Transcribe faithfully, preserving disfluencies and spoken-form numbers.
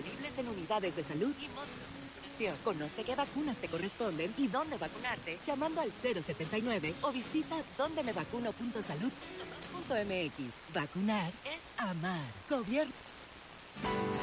disponibles en unidades de salud y módulos de vacunación. Conoce qué vacunas te corresponden y dónde vacunarte llamando al cero setenta y nueve o visita donde me vacuno punto salud punto com punto m x. Vacunar es amar. Gobierno.